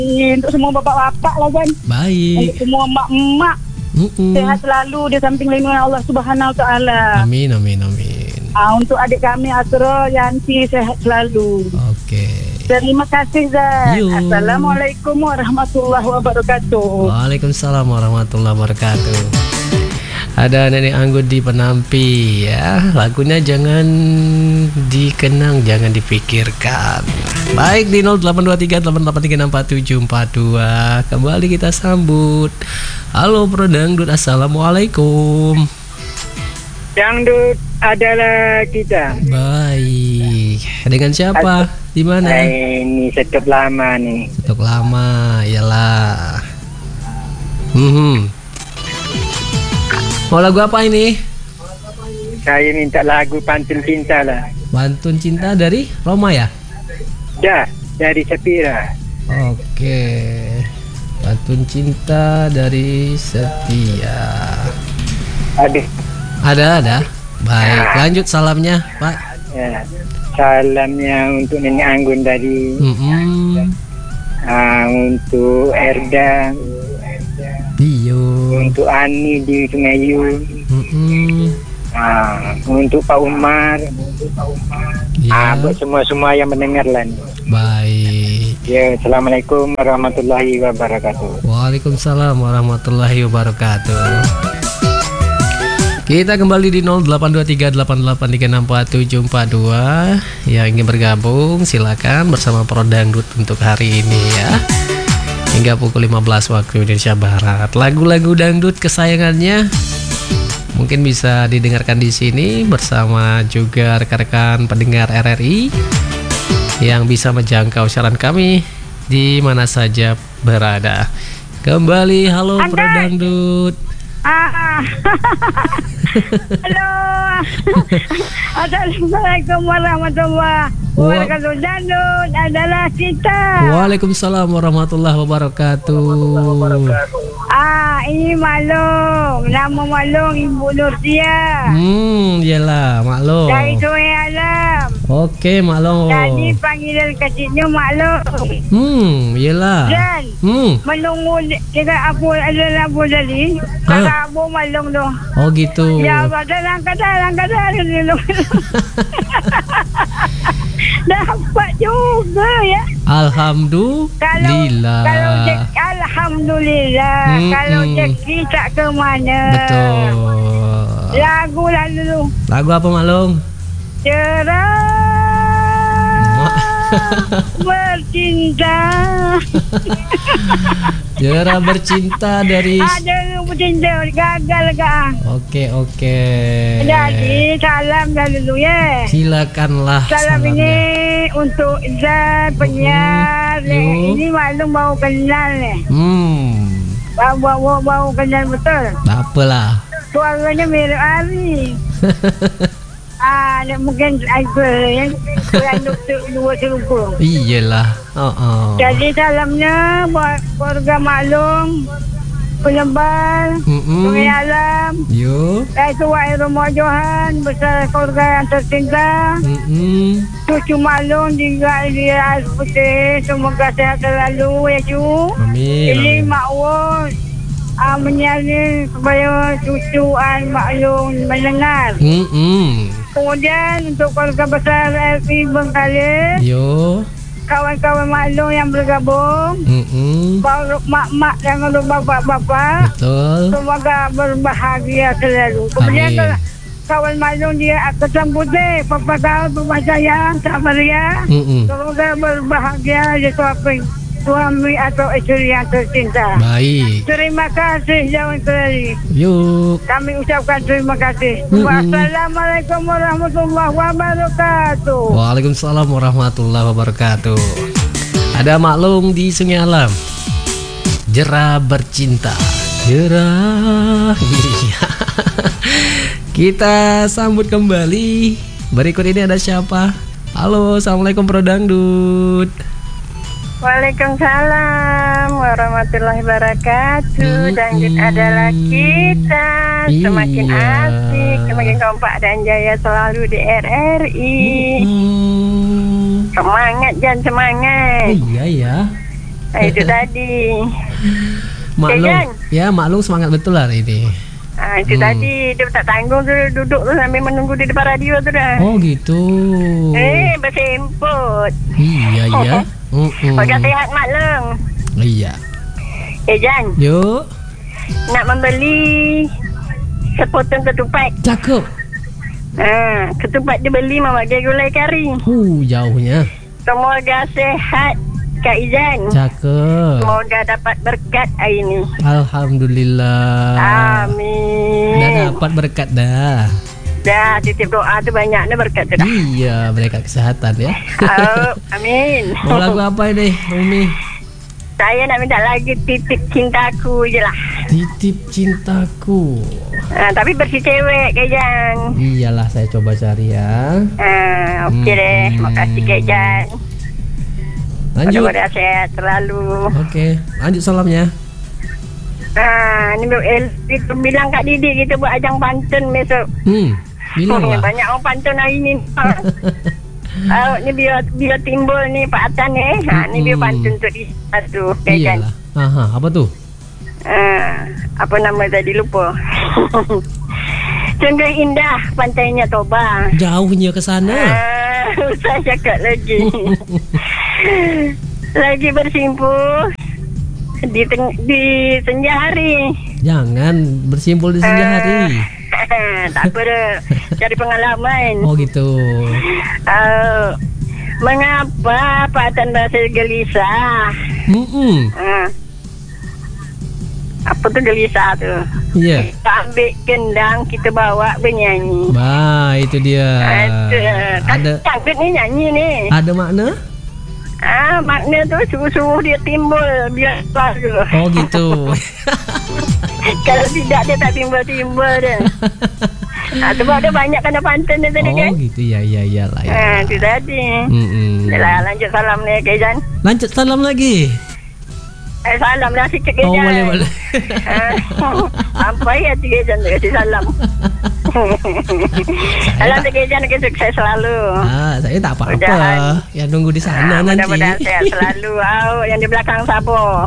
untuk semua bapak-bapak lah kan. Baik. Untuk semua mak-mak. Sehat selalu di samping lindungan Allah Subhanahu Wa Taala. Amin. Untuk adik kami Asro, Yanti sehat selalu. Oke. Terima kasih Zat. Yuk. Assalamualaikum warahmatullahi wabarakatuh. Waalaikumsalam warahmatullahi wabarakatuh. Ada Nenek Anggun di Penampi ya. Lagunya jangan dikenang, jangan dipikirkan. Baik, di 082388364742. Kembali kita sambut. Halo Pro Dangdut, assalamualaikum. Dangdut adalah kita. Baik. Dengan siapa? Di mana? Ini stop lama nih. Stok lama, iyalah. Mau lagu apa ini? Saya minta lagu Pantun Cinta lah. Pantun Cinta dari Roma ya? Dah, dari Sapira. Oke. Pantun Cinta dari Setia. Ada. Baik, lanjut salamnya, Pak. Ya. Salamnya untuk Nenek Anggun dari untuk Erda, untuk Ani di Sungayu, untuk Pak Umar, buat semua yang mendengar lah. Baik. Ya, assalamualaikum warahmatullahi wabarakatuh. Waalaikumsalam warahmatullahi wabarakatuh. Kita kembali di 082388364742. Yang ingin bergabung silakan bersama Pro Dangdut untuk hari ini ya. Hingga pukul 15 waktu Indonesia Barat. Lagu-lagu dangdut kesayangannya mungkin bisa didengarkan di sini bersama juga rekan-rekan pendengar RRI yang bisa menjangkau siaran kami di mana saja berada. Kembali halo Pro Dangdut. Halo. Assalamualaikum warahmatullahi wabarakatuh. Dangdut adalah kita. Waalaikumsalam warahmatullahi wabarakatuh. Ini Malung. Nama Malung Ibu Nursia. Iyalah Maklum. Dari Sungai Alam. Oke Maklum. Jadi panggilan kecilnya Maklum. Iyalah. Dan menunggu kita Abu adalah Abu tadi. Kata Abu Malung tu. Oh gitu. Ya kadang-kadang dapat juga ya. Alhamdulillah. Alhamdulillah. Kalau rezeki tak ke mana. Betul. Lagu lah dulu. Lagu apa Maklum? Cerah bercinta. Cerah bercinta dari. Ada bercinta gagal kah? Oke. Jadi salam dah dulu ya. Silakanlah. Salam ini untuk Zat penyiar. Ini Maklum baru kenal ni. Baru kenal betul. Tak apalah. Suaranya mirip Ari. Mungkin aku yang dua serupa. Iyalah. Jadi salamnya buat keluarga Maklum, Pelembal, Sungai Alam, Tuan Rumah Johan, besar keluarga yang tercinta, cucu Maklum juga di Air Putih, semoga sehat selalu ya cu. Amin. Ini Mak Wos menyanyi supaya cucuan Maklum mendengar. Kemudian untuk keluarga besar RI Bengkalis, kawan-kawan Maklum yang bergabung, mak-mak dan bapak-bapak, semoga berbahagia selalu. Kemudian kawan Maklum dia kesambut Papa kau rumah sayang sabar ya. Semoga berbahagia di suami atau istri yang tercinta. Baik. Terima kasih jauh sekali. Yuk. Kami ucapkan terima kasih. Wassalamualaikum warahmatullahi wabarakatuh. Waalaikumsalam warahmatullahi wabarakatuh. Ada Maklum di Sungai Alam. Cerah bercinta. Cerah. Iya. Kita sambut kembali. Berikut ini ada siapa? Halo, assalamualaikum Pro Dangdut. Waalaikumsalam warahmatullahi wabarakatuh. Dangdut adalah kita. Semakin asik, semakin kompak dan jaya selalu di RRI. Semangat Jan, semangat. Iya ya. Itu tadi. Maklum, ya maklum semangat betul hari ini. Itu tadi dia tak tanggung tu, duduk tu sambil menunggu di depan radio tu dah. Oh gitu. Bersemput. Iya iya. Pakai sehat maklum. Iya. Jan. Yuk. Nak membeli sepotong ketupat. Cakep. Ketupat dia beli mama pakai gulai kari. Jauhnya. Semoga sehat Kak Izan. Cakep. Semoga dapat berkat hari ini. Alhamdulillah. Amin. Dah dapat berkat dah. Dah titip doa tu banyaknya berkat tu dah. Iya, berkat kesehatan ya. Amin. Mau lagu apa ini, Rumi? Saya nak minta lagi titip cintaku je lah. Titip cintaku. Tapi bersih cewek Kak Jan. Iyalah, saya coba cari ya. Okey deh. Terima kasih Kak Jan. Lanjut. Mudah-mudahan sehat selalu. Okey, lanjut salamnya. Ni bilang Kak Didi kita buat ajang pantun besok. Bilang lah. Banyak orang pantun hari ni. Ni biar timbul ni Pak Atan ni. Ni biar pantun untuk di satu. Iyalah. Apa tu? Apa nama tadi lupa. Sungguh indah pantainya Toba. Jauhnya ke sana. Saya cakap lagi. Lagi bersimpul di senja hari. Jangan bersimpul di senja hari. Tak apa dah. Cari pengalaman. Oh gitu. Mengapa Pak Tan bahasa gelisah? Apa tu gelisah tu? Iya. Kita ambil kendang, kita bawa bernyanyi. Itu dia. Ada cakap ni nyanyi ni. Ada makna? Makna tu suruh-suruh dia timbul biar tu. Oh gitu. Kalau tidak dia tak timbul-timbul dia. Sebab dia banyak kena pantun dia tadi kan. Oh gitu ya. Itu tadi. Yalah, lanjut salam ni Kak Jan. Lanjut salam lagi. Salam dah sikit Kak Jan. Boleh. Sampai hati Kak Jan dia kasih salam. Salam Kak Jan, sukses selalu. Saya tak apa-apa. Ya nunggu di sana nanti. Mudah-mudahan sehat selalu. Yang di belakang sabar.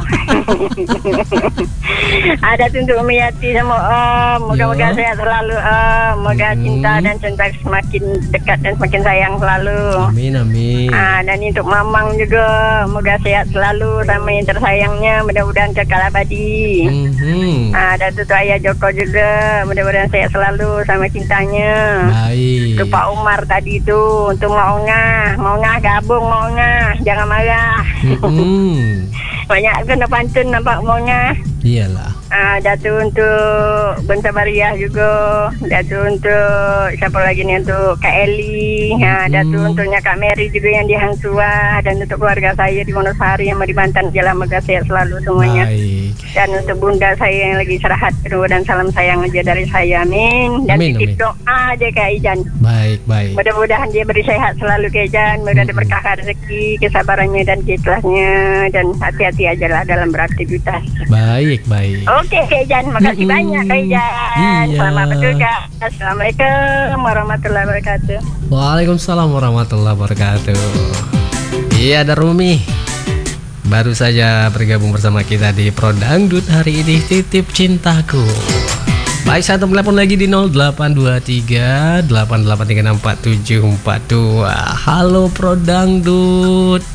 Ada untuk Umi Yati sama Om. Moga-moga sehat selalu Om. Moga cinta dan cinta semakin dekat dan semakin sayang selalu. Amin. Dan untuk Mamang juga. Moga sehat selalu sama yang tersayangnya. Mudah-mudahan kekal abadi. Dan untuk Ayah Joko juga. Mudah-mudahan sehat selalu sama cintanya. Baik. Untuk Pak Umar tadi tu. Untuk Mak Ongah gabung Mak Ongah. Jangan marah. Banyak kena pantun nampak Mak Ongah. Iyalah. Datu untuk Benta Mariah juga. Datu untuk siapa lagi ni, untuk Kak Eli. Datu untuknya Kak Mary juga yang di Hang Tua. Dan untuk keluarga saya di Wonosari yang di Banten. Jalan moga sehat selalu semuanya. Baik. Dan untuk bunda saya yang lagi istirahat, dan salam sayang aja dari saya. Amin. Dan titip doa aja Kak Ijan. Baik. Mudah-mudahan dia beri sehat selalu Kak Ijan. Mudah-mudahan berkah rezeki, kesabarannya dan keikhlasnya. Dan hati-hati aja lah dalam beraktivitas. Baik. Okey Kak Ijan, makasih banyak Kak Ijan. Selamat bertugas. Assalamualaikum warahmatullahi wabarakatuh. Waalaikumsalam warahmatullahi wabarakatuh. Iya, ada Rumi. Baru saja bergabung bersama kita di Pro Dangdut hari ini, titip cintaku. Baik, saya telepon lagi di 0823 88364742. Halo Pro Dangdut.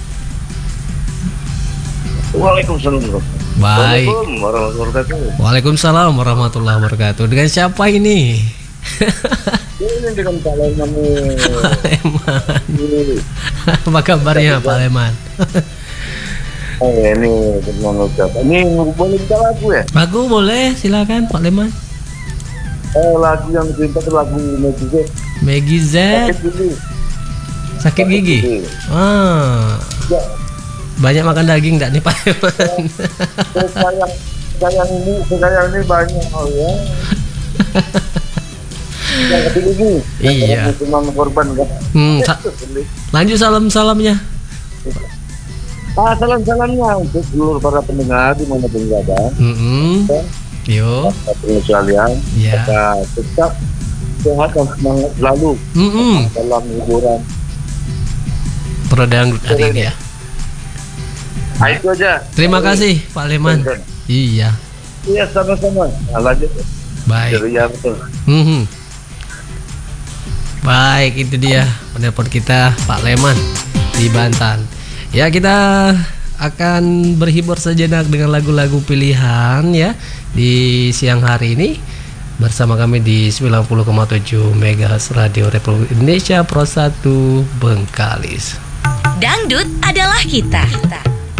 Waalaikumsalam. Baik. Waalaikumsalam warahmatullahi wabarakatuh. Dengan siapa ini? Ini dengan Pak Leman. Apa kabarnya Pak Leman? Ini dengan ucapan. Ini boleh kita lagu ya? Lagu boleh, silakan Pak Leman. Lagu yang cinta itu lagu Maggie Z. Sakit gigi. Ya. Banyak makan daging enggak nih Pak Leman? Sayang ini banyak ya. Yang ketiga iya. Cuma korban kan. Lanjut salamnya. Salam-salamnya untuk seluruh para pendengar di mana pun berada. Yo. Sekalian. Ya. Tetap sehat dan semangat selalu dalam hiburan. Pro Dangdut hari ini ya. Itu aja. Terima kasih Pak Leman. Iya. Iya, sama-sama. Lanjut. Baik. Ya, betul. Baik, itu dia penelpon kita Pak Leman di Bantan. Ya, kita akan berhibur sejenak dengan lagu-lagu pilihan ya di siang hari ini bersama kami di 90,7 MHz Radio Republik Indonesia Pro 1 Bengkalis. Dangdut adalah kita.